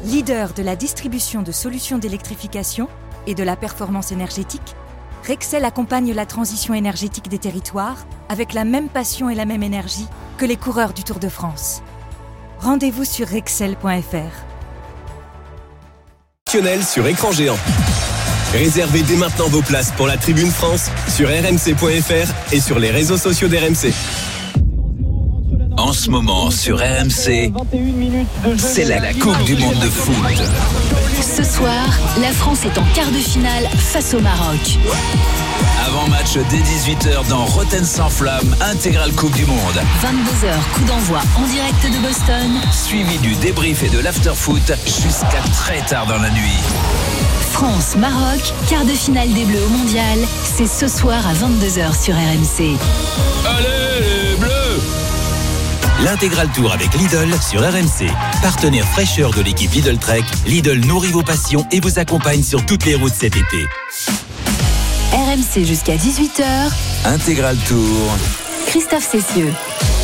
Leader de la distribution de solutions d'électrification et de la performance énergétique, Rexel accompagne la transition énergétique des territoires avec la même passion et la même énergie que les coureurs du Tour de France. Rendez-vous sur rexel.fr. Sur écran géant. Réservez dès maintenant vos places pour la Tribune France sur rmc.fr et sur les réseaux sociaux d'RMC. En ce moment sur RMC, c'est la Coupe du Monde de foot. Ce soir, la France est en quart de finale face au Maroc. Avant-match dès 18h dans Rotten sans flamme, intégrale Coupe du Monde. 22h, coup d'envoi en direct de Boston. Suivi du débrief et de l'after-foot jusqu'à très tard dans la nuit. France-Maroc, quart de finale des Bleus au Mondial. C'est ce soir à 22h sur RMC. Allez les Bleus! L'intégral tour avec Lidl sur RMC. Partenaire fraîcheur de l'équipe Lidl Trek, Lidl nourrit vos passions et vous accompagne sur toutes les routes cet été. RMC jusqu'à 18h. Intégral tour. Christophe Cessieux.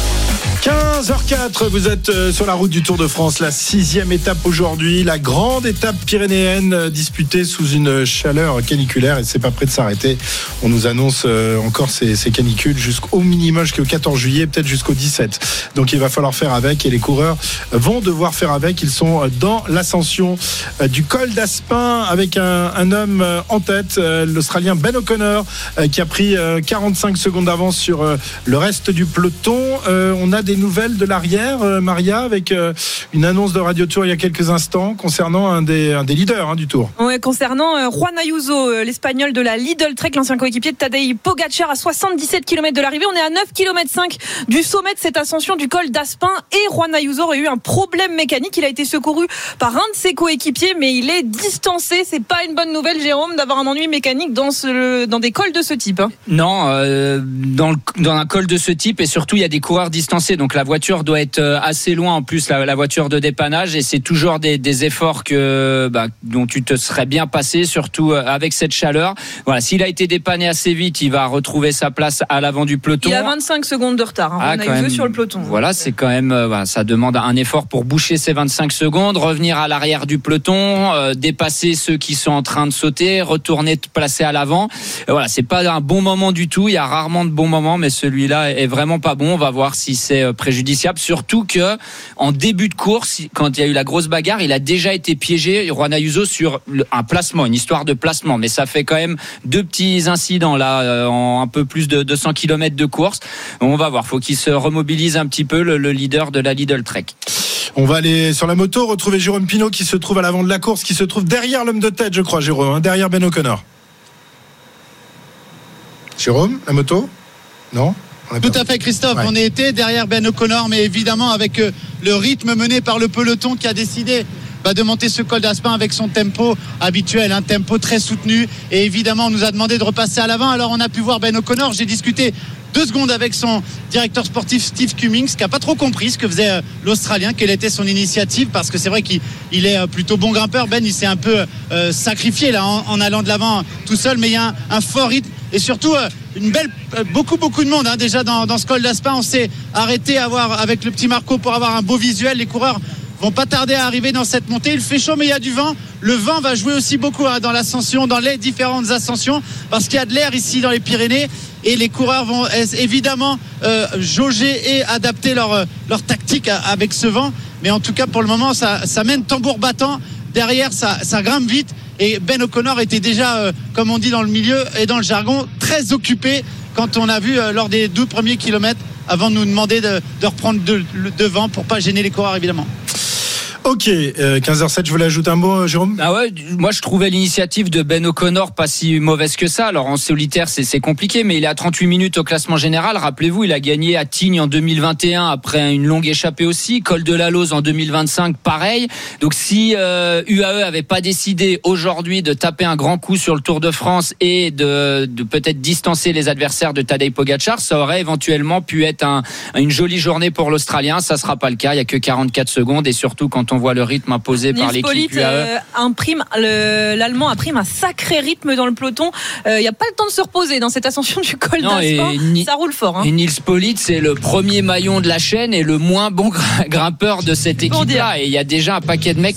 15h04, vous êtes sur la route du Tour de France, la 6e étape aujourd'hui, la grande étape pyrénéenne disputée sous une chaleur caniculaire et c'est pas prêt de s'arrêter. On nous annonce encore ces canicules jusqu'au minimum jusqu'au 14 juillet, peut-être jusqu'au 17. Donc il va falloir faire avec et les coureurs vont devoir faire avec. Ils sont dans l'ascension du col d'Aspin avec un homme en tête, l'Australien Ben O'Connor qui a pris 45 secondes d'avance sur le reste du peloton. On a des nouvelles de l'arrière, Maria, avec une annonce de Radio Tour il y a quelques instants concernant un des leaders du Tour. Ouais, concernant Juan Ayuso, l'Espagnol de la Lidl Trek, l'ancien coéquipier de Tadej Pogacar à 77 km de l'arrivée. On est à 9,5 km du sommet de cette ascension du col d'Aspin et Juan Ayuso aurait eu un problème mécanique. Il a été secouru par un de ses coéquipiers, mais il est distancé. C'est pas une bonne nouvelle, Jérôme, d'avoir un ennui mécanique dans des cols de ce type. Non, dans un col de ce type et surtout il y a des coureurs distancés. Donc la voiture doit être assez loin en plus, la voiture de dépannage, et c'est toujours des efforts dont tu te serais bien passé, surtout avec cette chaleur. Voilà, s'il a été dépanné assez vite, il va retrouver sa place à l'avant du peloton. Il a 25 secondes de retard, on a vu sur le peloton. Voilà, c'est quand même ça demande un effort pour boucher ces 25 secondes, revenir à l'arrière du peloton, dépasser ceux qui sont en train de sauter, retourner te placer à l'avant. Voilà, c'est pas un bon moment du tout, il y a rarement de bons moments, mais celui-là est vraiment pas bon. On va voir si c'est préjudiciable, surtout que en début de course, quand il y a eu la grosse bagarre, il a déjà été piégé, Juan Ayuso, sur un placement, une histoire de placement, mais ça fait quand même 2 petits incidents là en un peu plus de 200 km de course. On va voir, faut qu'il se remobilise un petit peu, le leader de la Lidl Trek. On va aller sur la moto, retrouver Jérôme Pinault qui se trouve à l'avant de la course, qui se trouve derrière l'homme de tête, je crois, Jérôme, derrière Ben O'Connor. Jérôme, la moto ? Non ? Tout à fait, Christophe, ouais. On était derrière Ben O'Connor, mais évidemment avec le rythme mené par le peloton qui a décidé de monter ce col d'Aspin avec son tempo habituel, un tempo très soutenu, et évidemment on nous a demandé de repasser à l'avant. Alors on a pu voir Ben O'Connor, j'ai discuté 2 secondes avec son directeur sportif Steve Cummings, qui n'a pas trop compris ce que faisait l'Australien, quelle était son initiative, parce que c'est vrai qu'il est plutôt bon grimpeur. Ben, il s'est un peu sacrifié là en allant de l'avant tout seul, mais il y a un fort rythme et surtout une belle beaucoup de monde déjà dans ce col d'Aspin. On s'est arrêté avec le petit Marco pour avoir un beau visuel. Les coureurs vont pas tarder à arriver dans cette montée. Il fait chaud, mais il y a du vent. Le vent va jouer aussi beaucoup dans l'ascension, dans les différentes ascensions, parce qu'il y a de l'air ici dans les Pyrénées, et les coureurs vont évidemment jauger et adapter leur tactique avec ce vent. Mais en tout cas, pour le moment, ça mène tambour battant. Derrière, ça grimpe vite. Et Ben O'Connor était déjà, comme on dit dans le milieu et dans le jargon, très occupé quand on a vu lors des 2 premiers kilomètres, avant de nous demander de reprendre devant pour pas gêner les coureurs, évidemment. Ok, 15h07, je voulais ajouter un mot, Jérôme. Ah ouais, moi je trouvais l'initiative de Ben O'Connor pas si mauvaise que ça. Alors en solitaire c'est compliqué, mais il est à 38 minutes au classement général. Rappelez-vous, il a gagné à Tignes en 2021 après une longue échappée aussi. Col de la Lose en 2025, pareil. Donc si UAE avait pas décidé aujourd'hui de taper un grand coup sur le Tour de France et de peut-être distancer les adversaires de Tadej Pogacar, ça aurait éventuellement pu être une jolie journée pour l'Australien. Ça sera pas le cas, il y a que 44 secondes, et surtout quand on voit le rythme imposé par l'équipe UAE. L'Allemand imprime un sacré rythme dans le peloton. Il n'y a pas le temps de se reposer dans cette ascension du col d'Aspin. Ça roule fort. Et Nils Politt, c'est le premier maillon de la chaîne et le moins bon grimpeur de cette équipe-là. Et il y a déjà un paquet de mecs